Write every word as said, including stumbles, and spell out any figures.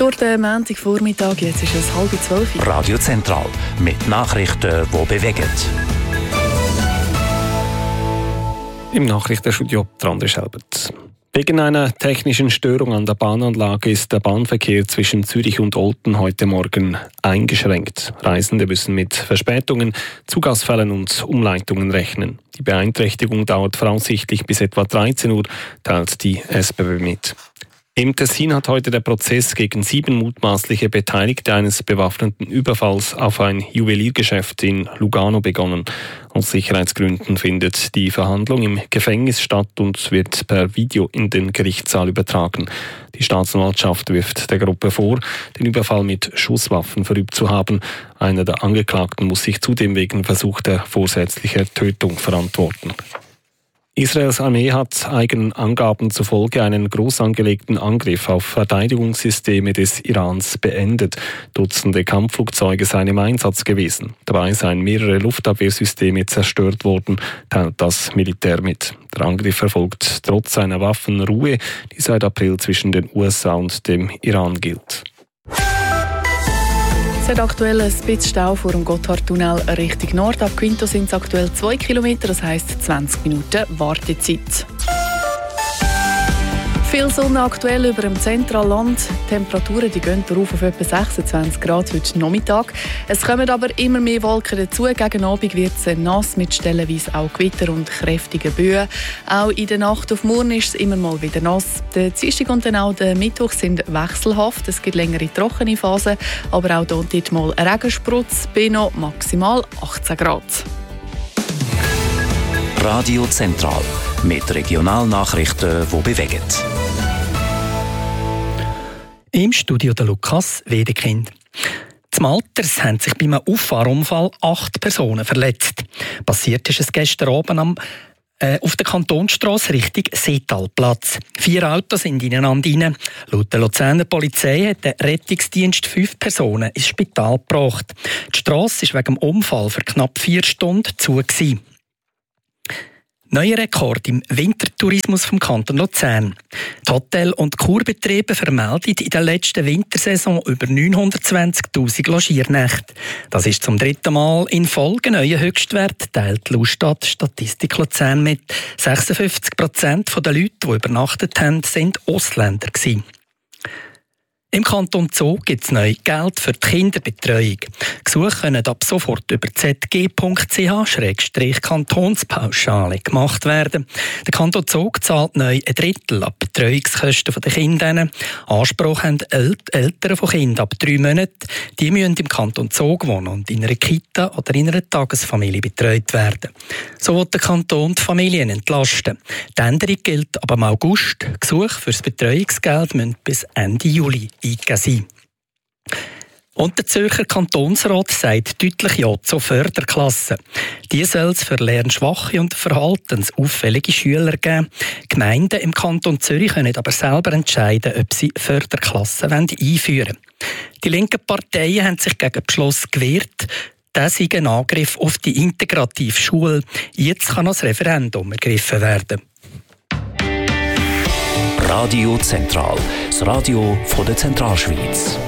Durch den Montagvormittag, jetzt ist es halb zwölf. Radio Zentral mit Nachrichten, die bewegen. Im Nachrichtenstudio Trande Schelbert. Wegen einer technischen Störung an der Bahnanlage ist der Bahnverkehr zwischen Zürich und Olten heute Morgen eingeschränkt. Reisende müssen mit Verspätungen, Zugausfällen und Umleitungen rechnen. Die Beeinträchtigung dauert voraussichtlich bis etwa dreizehn Uhr, teilt die S B B mit. Im Tessin hat heute der Prozess gegen sieben mutmaßliche Beteiligte eines bewaffneten Überfalls auf ein Juweliergeschäft in Lugano begonnen. Aus Sicherheitsgründen findet die Verhandlung im Gefängnis statt und wird per Video in den Gerichtssaal übertragen. Die Staatsanwaltschaft wirft der Gruppe vor, den Überfall mit Schusswaffen verübt zu haben. Einer der Angeklagten muss sich zudem wegen versuchter vorsätzlicher Tötung verantworten. Israels Armee hat eigenen Angaben zufolge einen groß angelegten Angriff auf Verteidigungssysteme des Irans beendet. Dutzende Kampfflugzeuge seien im Einsatz gewesen. Dabei seien mehrere Luftabwehrsysteme zerstört worden, teilt das Militär mit. Der Angriff erfolgt trotz einer Waffenruhe, die seit April zwischen den U S A und dem Iran gilt. Es hat aktuell ein bisschen Stau vor dem Gotthardtunnel Richtung Nord. Ab Quinto sind es aktuell zwei Kilometer, das heisst zwanzig Minuten Wartezeit. Viel Sonne aktuell über dem Zentralland. Die Temperaturen die gehen rauf auf etwa sechsundzwanzig Grad heute Nachmittag. Es kommen aber immer mehr Wolken dazu. Gegen Abend wird es nass mit stellenweise auch Gewitter und kräftigen Böen. Auch in der Nacht auf morgen ist es immer mal wieder nass. Der Dienstag und dann auch der Mittwoch sind wechselhaft. Es gibt längere trockene Phasen, aber auch hier und dort mal ein Regensprutz. Bei noch maximal achtzehn Grad. Radio Zentral mit Regionalnachrichten, die bewegen. Im Studio der Lukas Wedekind. Zum Alters haben sich bei einem Auffahrunfall acht Personen verletzt. Passiert ist es gestern Abend am, äh, auf der Kantonsstrasse Richtung Seetalplatz. Vier Autos sind ineinander rein. Laut der Luzerner Polizei hat der Rettungsdienst fünf Personen ins Spital gebracht. Die Strasse war wegen dem Unfall für knapp vier Stunden zu gewesen. Neuer Rekord im Wintertourismus vom Kanton Luzern. Die Hotel- und Kurbetriebe vermelden in der letzten Wintersaison über neunhundertzwanzigtausend Logiernächte. Das ist zum dritten Mal in Folge ein neuer Höchstwert, teilt die Lustat Statistik Luzern mit. sechsundfünfzig Prozent der Leute, die übernachtet haben, sind Ausländer gewesen. Im Kanton Zug gibt es neu Geld für die Kinderbetreuung. Gesuche können ab sofort über z g punkt c h schrägstrich Kantonspauschale gemacht werden. Der Kanton Zug zahlt neu ein Drittel ab Betreuungskosten der Kinder. Anspruch haben El- Eltern von Kindern ab drei Monaten. Die müssen im Kanton Zug wohnen und in einer Kita oder in einer Tagesfamilie betreut werden. So will der Kanton die Familien entlasten. Die Änderung gilt ab August. Gesuche für das Betreuungsgeld müssen bis Ende Juli eingegeben sein. Und der Zürcher Kantonsrat sagt deutlich Ja zu Förderklassen. Die soll es für lernschwache und verhaltensauffällige Schüler geben. Gemeinden im Kanton Zürich können aber selber entscheiden, ob sie Förderklassen einführen wollen. Die linken Parteien haben sich gegen den Beschluss gewehrt. Das ist ein Angriff auf die integrative Schule. Jetzt kann das Referendum ergriffen werden. Radio Zentral, das Radio von der Zentralschweiz.